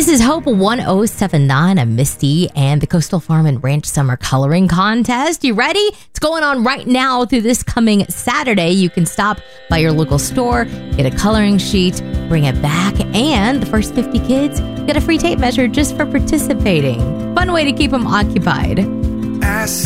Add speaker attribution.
Speaker 1: This is Hope 1079. I'm Misty and the Coastal Farm and Ranch Summer Coloring Contest. You ready? It's going on right now through this coming Saturday. You can stop by your local store, get a coloring sheet, bring it back, and the first 50 kids get a free tape measure just for participating. Fun way to keep them occupied.